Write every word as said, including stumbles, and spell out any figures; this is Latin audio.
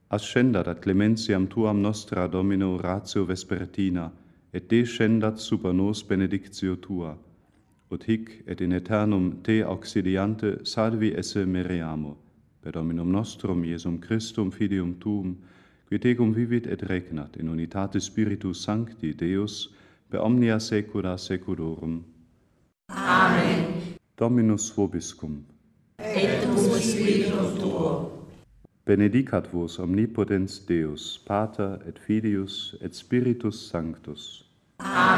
ascendat ad clementiam tuam nostra Domino ratio vespertina, et descendat super nos benedictio tua, ut hic et in aeternum te auxiliante salvi esse meriamo, per Dominum nostrum Iesum Christum filium tuum, qui tecum vivit et regnat in unitate Spiritus Sancti Deus, per omnia saecula saeculorum. Amen. Dominus vobiscum. Et cum spiritum tuo. Benedicat vos omnipotens Deus, Pater et Filius et Spiritus Sanctus. Amen.